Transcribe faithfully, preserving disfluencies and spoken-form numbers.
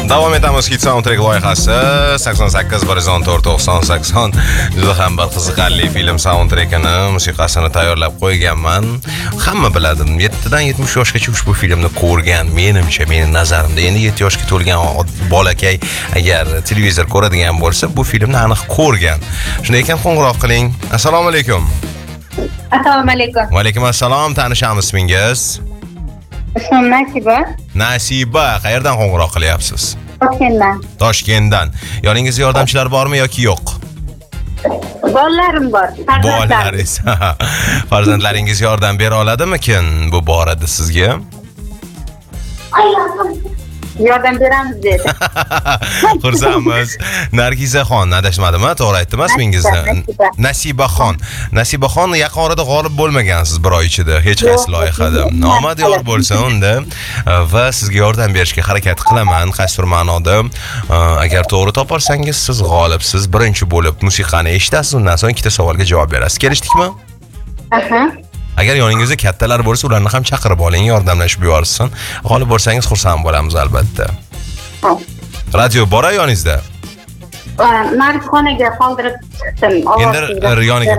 Davom etamiz Hit Soundtrack loyihasi sakson sakkiz bir yuz o'n to'rt to'qson sakson juda ham bir qiziqarli film soundtrackini, musiqasini tayyorlab qo'yganman. Hamma biladi, yettidan yetmish yoshgacha ushbu filmni ko'rgan. Menimcha, mening nazarimda endi yetti yoshga to'lgan bolakay agar televizor ko'radigan bo'lsa, bu filmni aniq ko'rgan. Shunday ekan, qo'ng'iroq qiling. Assalomu alaykum. Assalomu alaykum. Va alaykum assalom. Tanishamiz ismingiz? Ismim Nasiba. Nasiba, qayerdan qo'ng'iroq qilyapsiz? Toshkentdan. Toshkentdan. Yoningizda yordamchilar bormi yoki yo'q? Bolalarim bor. Bolalaringiz. Farzandlaringiz yordam bera oladimikin bu borada sizga? Yordam beramiz dedi. Xursandmiz. Nargizaxon, adashmadimmi? To'g'ri aytdimmi ismingizni? Nasibaxon. Nasibaxon yaqin orada g'olib bo'lmagansiz bir oy ichida hech qaysi loyihada. Omad yor bo'lsin unda va sizga yordam berishga harakat qilaman. Qaysi bir ma'noda agar to'g'ri topolsangiz siz g'olibsiz. Birinchi bo'lib musiqani eshitasiz, undan so'ng ikkita savolga javob berasiz. Kelishdikmi? Aha. Agar yoningizda kattalar bo'lsa, ularni ham chaqirib oling, yordamlashib yuborsin. G'olib bo'lsangiz xursand bo'lamiz albatta. Radio bor yoningizda? Narxonaga qoldirib chiqdim. Endi yoniga